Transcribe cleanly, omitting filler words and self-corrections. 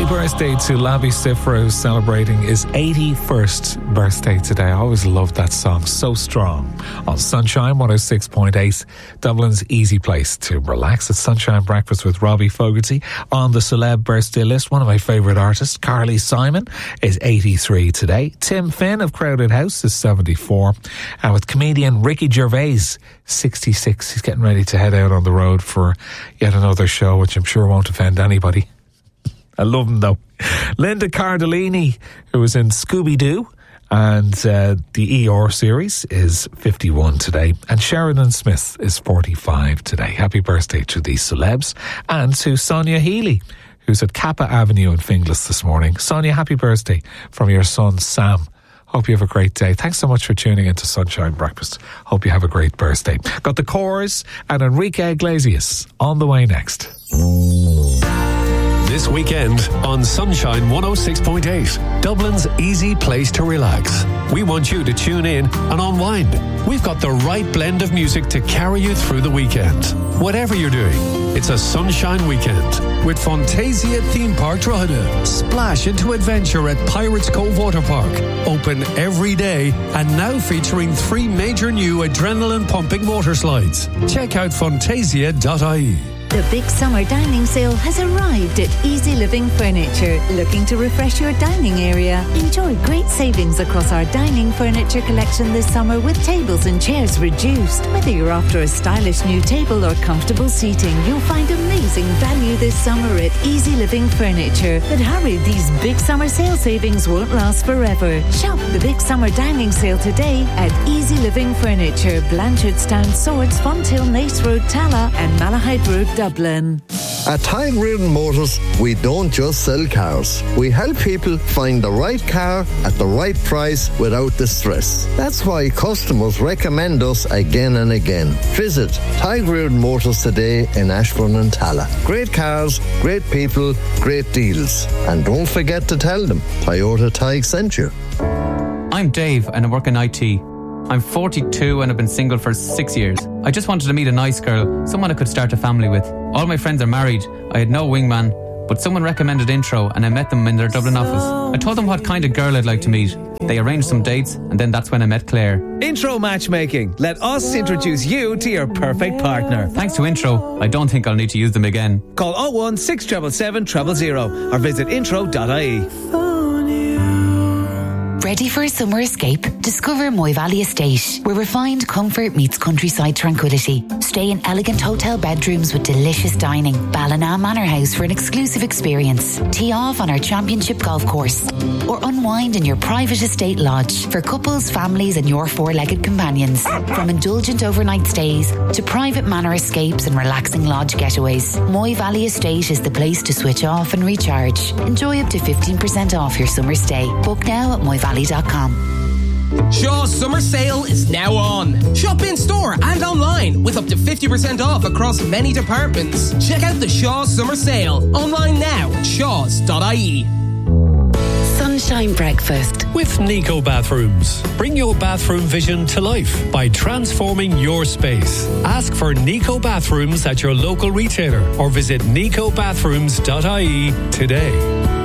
Happy birthday to Labby Stiffer, who's celebrating his 81st birthday today. I always loved that song, so strong. On Sunshine 106.8, Dublin's easy place to relax. It's Sunshine Breakfast with Robbie Fogarty. On the celeb birthday list, one of my favourite artists, Carly Simon, is 83 today. Tim Finn of Crowded House is 74. And with comedian Ricky Gervais, 66. He's getting ready to head out on the road for yet another show, which I'm sure won't offend anybody. I love him though. Linda Cardellini, who was in Scooby-Doo and the ER series, is 51 today. And Sheridan Smith is 45 today. Happy birthday to these celebs. And to Sonia Healy, who's at Kappa Avenue in Finglas this morning. Sonia, happy birthday from your son Sam. Hope you have a great day. Thanks so much for tuning into Sunshine Breakfast. Hope you have a great birthday. Got the Corrs and Enrique Iglesias on the way next. This weekend on Sunshine 106.8, Dublin's easy place to relax. We want you to tune in and unwind. We've got the right blend of music to carry you through the weekend. Whatever you're doing, it's a sunshine weekend with Fantasia Theme Park Drogheda. Splash into adventure at Pirates Cove Water Park. Open every day and now featuring 3 major new adrenaline-pumping water slides. Check out fantasia.ie. The big summer dining sale has arrived at Easy Living Furniture. Looking to refresh your dining area? Enjoy great savings across our dining furniture collection this summer with tables and chairs reduced. Whether you're after a stylish new table or comfortable seating, you'll find amazing value this summer at Easy Living Furniture. But hurry, these big summer sale savings won't last forever. Shop the big summer dining sale today at Easy Living Furniture, Blanchardstown, Swords, Fonthill, Nace Road, Tala and Malahide Road, Dublin. At Tide Reardon Motors, we don't just sell cars. We help people find the right car at the right price without the stress. That's why customers recommend us again and again. Visit Tide Reardon Motors today in Ashbourne and Tala. Great cars, great people, great deals. And don't forget to tell them Toyota Tige sent you. I'm Dave and I work in IT. I'm 42 and I've been single for 6 years. I just wanted to meet a nice girl, someone I could start a family with. All my friends are married. I had no wingman, but someone recommended Intro and I met them in their Dublin office. I told them what kind of girl I'd like to meet. They arranged some dates and then that's when I met Claire. Intro Matchmaking. Let us introduce you to your perfect partner. Thanks to Intro, I don't think I'll need to use them again. Call 01 677 000 or visit intro.ie. Ready for a summer escape? Discover Moy Valley Estate, where refined comfort meets countryside tranquility. Stay in elegant hotel bedrooms with delicious dining. Ballina Manor House for an exclusive experience. Tee off on our championship golf course. Or unwind in your private estate lodge for couples, families and your 4-legged companions. From indulgent overnight stays to private manor escapes and relaxing lodge getaways, Moy Valley Estate is the place to switch off and recharge. Enjoy up to 15% off your summer stay. Book now at moyvalley.com. Shaw's summer sale is now on. Shop in store and online with up to 50% off across many departments. Check out the Shaw's summer sale online now at shaws.ie. Sunshine Breakfast with Nico Bathrooms. Bring your bathroom vision to life by transforming your space. Ask for Nico Bathrooms at your local retailer or visit nicobathrooms.ie today.